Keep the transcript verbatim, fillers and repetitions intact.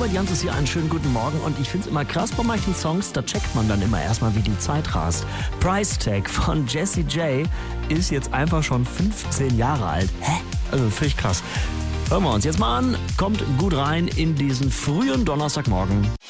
Robert Jans ist hier, einen schönen guten Morgen. Und ich finde es immer krass bei manchen Songs, da checkt man dann immer erstmal, wie die Zeit rast. Price Tag von Jessie J ist jetzt einfach schon fünfzehn Jahre alt. Hä? Also völlig krass. Hören wir uns jetzt mal an. Kommt gut rein in diesen frühen Donnerstagmorgen.